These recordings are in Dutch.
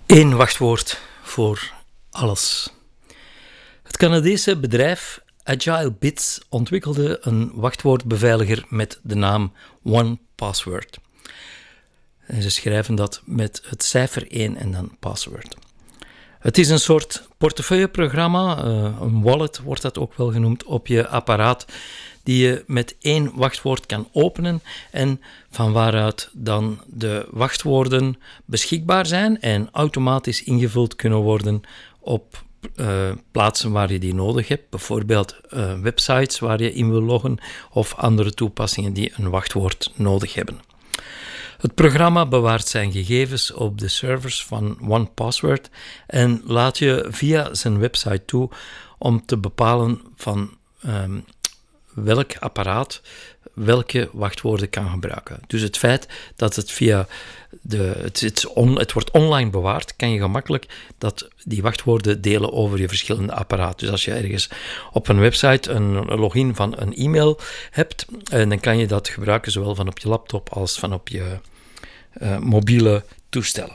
Eén wachtwoord voor alles. Het Canadese bedrijf AgileBits ontwikkelde een wachtwoordbeveiliger met de naam OnePassword. En ze schrijven dat met het cijfer 1 en dan password. Het is een soort portefeuilleprogramma, een wallet wordt dat ook wel genoemd, op je apparaat, die je met één wachtwoord kan openen en van waaruit dan de wachtwoorden beschikbaar zijn en automatisch ingevuld kunnen worden op plaatsen waar je die nodig hebt, bijvoorbeeld websites waar je in wil loggen of andere toepassingen die een wachtwoord nodig hebben. Het programma bewaart zijn gegevens op de servers van OnePassword en laat je via zijn website toe om te bepalen van welk apparaat welke wachtwoorden kan gebruiken. Dus het feit dat het via het wordt online bewaard, kan je gemakkelijk die wachtwoorden delen over je verschillende apparaten. Dus als je ergens op een website een login van een e-mail hebt, dan kan je dat gebruiken zowel van op je laptop als van op je mobiele toestellen.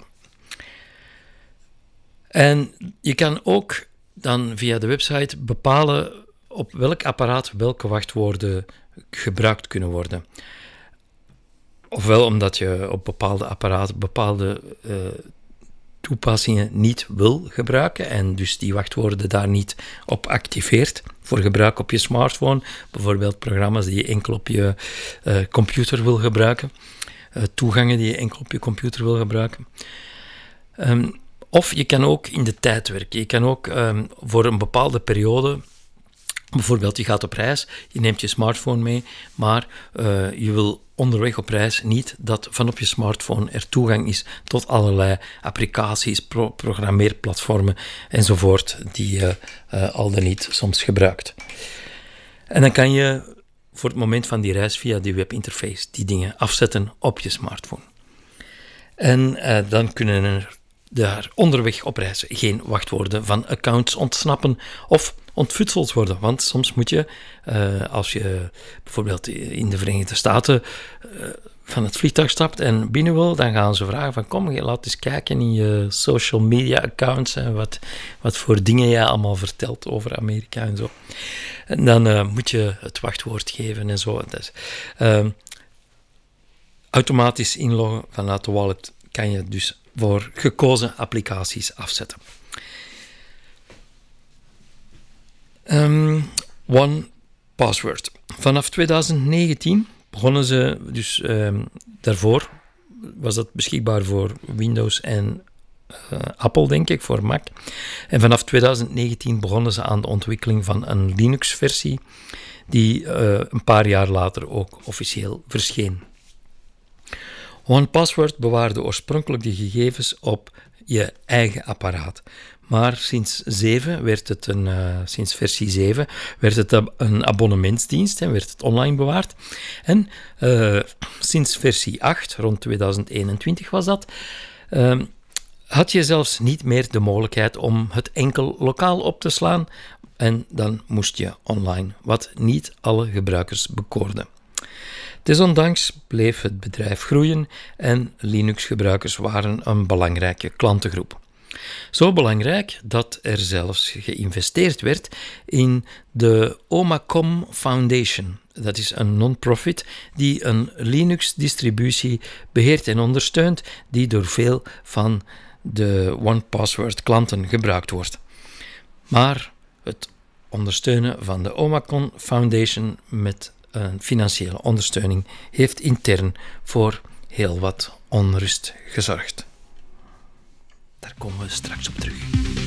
En je kan ook dan via de website bepalen op welk apparaat welke wachtwoorden gebruikt kunnen worden. Ofwel omdat je op bepaalde apparaten bepaalde toepassingen niet wil gebruiken en dus die wachtwoorden daar niet op activeert voor gebruik op je smartphone. Bijvoorbeeld programma's die je enkel op je computer wil gebruiken. Toegangen die je enkel op je computer wil gebruiken. Of je kan ook in de tijd werken. Je kan ook voor een bepaalde periode, bijvoorbeeld je gaat op reis, je neemt je smartphone mee, maar je wil onderweg op reis niet dat van op je smartphone er toegang is tot allerlei applicaties, programmeerplatformen enzovoort, die je al dan niet soms gebruikt. En dan kan je voor het moment van die reis via die webinterface die dingen afzetten op je smartphone. En dan kunnen er daar onderweg op reis geen wachtwoorden van accounts ontsnappen of ontfutseld worden. Want soms moet je, als je bijvoorbeeld in de Verenigde Staten van het vliegtuig stapt en binnen wil, dan gaan ze vragen van kom, laat eens kijken in je social media accounts en wat voor dingen jij allemaal vertelt over Amerika en zo. En dan moet je het wachtwoord geven en zo. Dus, automatisch inloggen vanuit de wallet kan je dus voor gekozen applicaties afzetten. OnePassword. Vanaf 2019 begonnen ze, dus daarvoor was dat beschikbaar voor Windows en Apple, denk ik, voor Mac. En vanaf 2019 begonnen ze aan de ontwikkeling van een Linux-versie, die een paar jaar later ook officieel verscheen. OnePassword bewaarde oorspronkelijk de gegevens op je eigen apparaat. Maar sinds versie 7 werd het een abonnementsdienst en werd het online bewaard. En sinds versie 8, rond 2021 was dat, had je zelfs niet meer de mogelijkheid om het enkel lokaal op te slaan en dan moest je online, wat niet alle gebruikers bekoorde. Desondanks bleef het bedrijf groeien en Linux-gebruikers waren een belangrijke klantengroep. Zo belangrijk dat er zelfs geïnvesteerd werd in de Omacom Foundation. Dat is een non-profit die een Linux-distributie beheert en ondersteunt, die door veel van de OnePassword-klanten gebruikt wordt. Maar het ondersteunen van de Omacom Foundation met een financiële ondersteuning heeft intern voor heel wat onrust gezorgd. Daar komen we straks op terug.